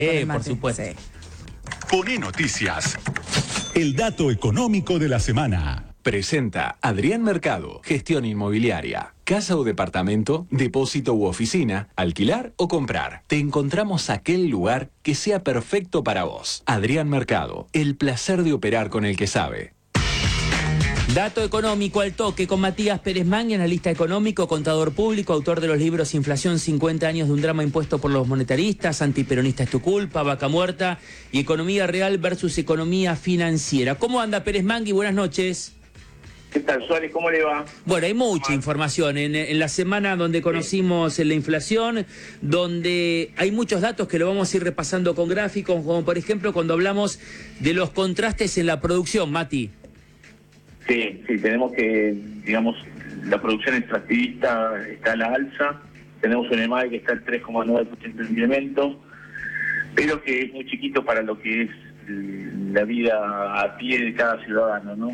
Por supuesto. Sí. Poné Noticias. El dato económico de la semana. Presenta Adrián Mercado, gestión inmobiliaria. Casa o departamento, depósito u oficina, alquilar o comprar. Te encontramos aquel lugar que sea perfecto para vos. Adrián Mercado, el placer de operar con el que sabe. Dato económico al toque con Matías Pérez Mangui, analista económico, contador público, autor de los libros Inflación, 50 años de un drama impuesto por los monetaristas, Antiperonista es tu culpa, Vaca muerta y Economía real versus economía financiera. ¿Cómo anda Pérez Mangui? Buenas noches. ¿Qué tal, Suárez? ¿Cómo le va? Bueno, hay mucha información en la semana donde conocimos la inflación, donde hay muchos datos que lo vamos a ir repasando con gráficos, como por ejemplo cuando hablamos de los contrastes en la producción, Mati. Sí, tenemos que, digamos, la producción extractivista está a la alza, tenemos un EMAE que está al 3,9% de incremento, pero que es muy chiquito para lo que es la vida a pie de cada ciudadano, ¿no?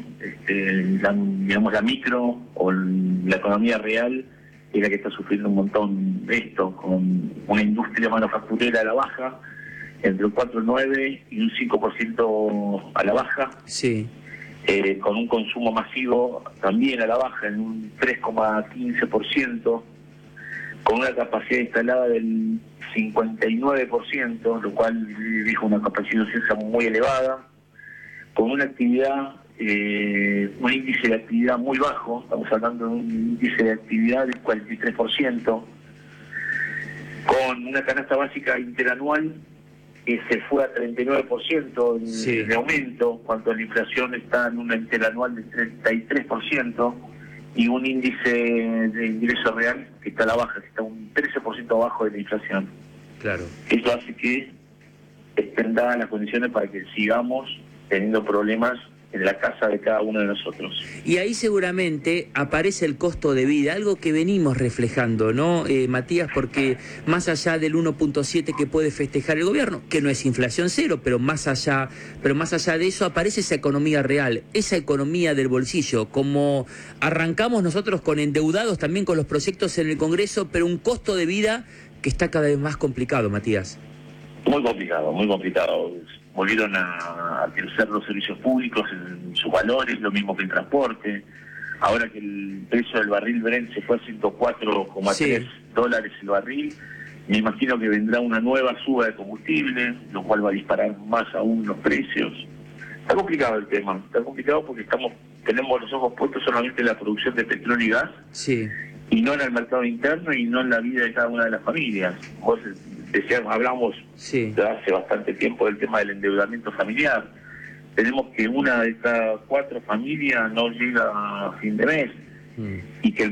La micro o la economía real es la que está sufriendo un montón de esto, con una industria manufacturera a la baja, entre un 4,9 y un 5% a la baja. Sí. Con un consumo masivo también a la baja, en un 3,15%, con una capacidad instalada del 59%, lo cual dijo una capacidad de ciencia muy elevada, con una actividad, un índice de actividad muy bajo, estamos hablando de un índice de actividad del 43%, con una canasta básica interanual que se fue a 39% de aumento, cuando la inflación está en una interanual de 33%, y un índice de ingreso real que está a la baja, que está un 13% abajo de la inflación. Claro. Eso hace que estén dadas las condiciones para que sigamos teniendo problemas en la casa de cada uno de nosotros. Y ahí seguramente aparece el costo de vida, algo que venimos reflejando, ¿no, Matías? Porque más allá del 1,7 que puede festejar el gobierno, que no es inflación cero, pero más allá de eso aparece esa economía real, esa economía del bolsillo, como arrancamos nosotros con endeudados también con los proyectos en el Congreso, pero un costo de vida que está cada vez más complicado, Matías. Muy complicado, muy complicado. Volvieron a crecer los servicios públicos en sus valores, lo mismo que el transporte. Ahora que el precio del barril Brent se fue a 104,3 dólares el barril, me imagino que vendrá una nueva suba de combustible, lo cual va a disparar más aún los precios. Está complicado el tema, está complicado porque tenemos los ojos puestos solamente en la producción de petróleo y gas, y no en el mercado interno y no en la vida de cada una de las familias. Vos hablamos hace bastante tiempo del tema del endeudamiento familiar. Tenemos que una de cada 4 familias no llega a fin de mes, y que el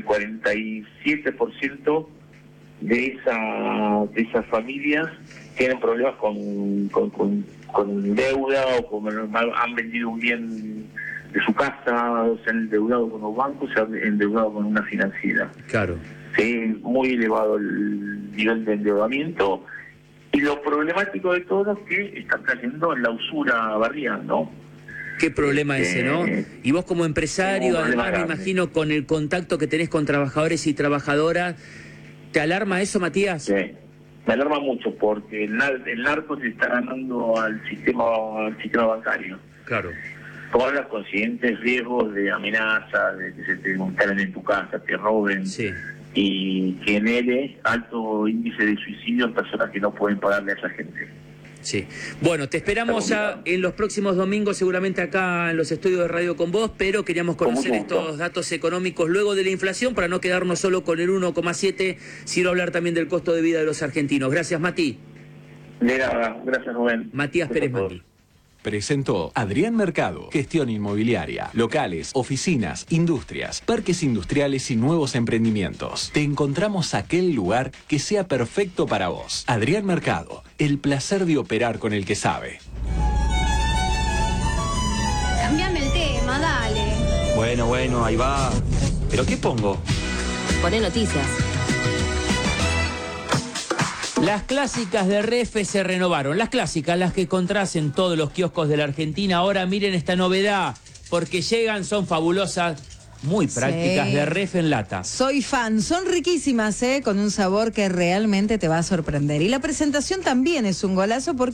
47% de esas familias tienen problemas con deuda, o han vendido un bien de su casa, se han endeudado con los bancos, se han endeudado con una financiera. Claro. Sí, muy elevado el nivel de endeudamiento, y lo problemático de todo es que están cayendo en la usura barrial, ¿no? Qué problema ese, ¿no? Y vos como empresario, además me imagino con el contacto que tenés con trabajadores y trabajadoras, ¿te alarma eso, Matías? Sí, me alarma mucho porque el narco se está ganando al sistema bancario. Claro. Todas las conscientes riesgos de amenaza, de que se te instalen en tu casa, te roben, y genere alto índice de suicidio en personas que no pueden pagarle a esa gente. Sí. Bueno, te esperamos ya en los próximos domingos, seguramente acá en los estudios de Radio con vos, pero queríamos conocer estos datos económicos luego de la inflación para no quedarnos solo con el 1,7, sino hablar también del costo de vida de los argentinos. Gracias, Mati. De nada, gracias, Rubén. Matías Pérez Mangui. Presentó Adrián Mercado, gestión inmobiliaria, locales, oficinas, industrias, parques industriales y nuevos emprendimientos. Te encontramos aquel lugar que sea perfecto para vos. Adrián Mercado, el placer de operar con el que sabe. Cámbiame el tema, dale. Bueno, ahí va. ¿Pero qué pongo? Poné Noticias. Las clásicas de Refe se renovaron. Las clásicas, las que encontrás en todos los kioscos de la Argentina. Ahora miren esta novedad, porque llegan, son fabulosas. Muy prácticas, Sí. de ref en lata. Soy fan, son riquísimas, con un sabor que realmente te va a sorprender. Y la presentación también es un golazo porque